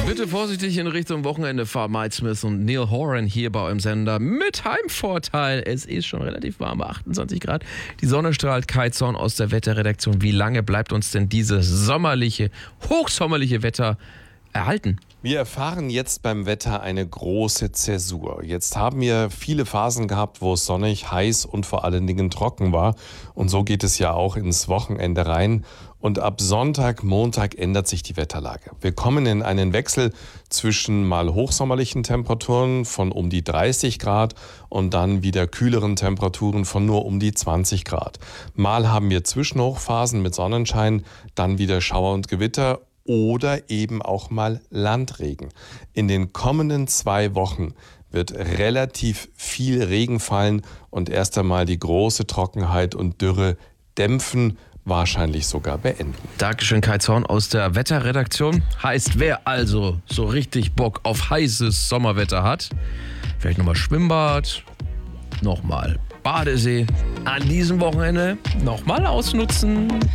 Bitte vorsichtig in Richtung Wochenende fahren. Mike Smith und Neil Horan hier bei eurem Sender mit Heimvorteil. Es ist schon relativ warm, 28 Grad. Die Sonne strahlt. Kai Zorn aus der Wetterredaktion. Wie lange bleibt uns denn dieses hochsommerliche Wetter erhalten? Wir erfahren jetzt beim Wetter eine große Zäsur. Jetzt haben wir viele Phasen gehabt, wo es sonnig, heiß und vor allen Dingen trocken war. Und so geht es ja auch ins Wochenende rein. Und ab Sonntag, Montag ändert sich die Wetterlage. Wir kommen in einen Wechsel zwischen mal hochsommerlichen Temperaturen von um die 30 Grad und dann wieder kühleren Temperaturen von nur um die 20 Grad. Mal haben wir Zwischenhochphasen mit Sonnenschein, dann wieder Schauer und Gewitter oder eben auch mal Landregen. In den kommenden 2 Wochen wird relativ viel Regen fallen und erst einmal die große Trockenheit und Dürre dämpfen, wahrscheinlich sogar beenden. Dankeschön, Kai Zorn aus der Wetterredaktion. Heißt, wer also so richtig Bock auf heißes Sommerwetter hat, vielleicht nochmal Schwimmbad, nochmal Badesee, an diesem Wochenende nochmal ausnutzen.